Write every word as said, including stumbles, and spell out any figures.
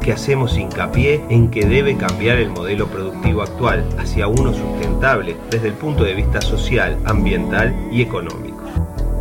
que hacemos hincapié en que debe cambiar el modelo productivo actual hacia uno sustentable desde el punto de vista social, ambiental y económico.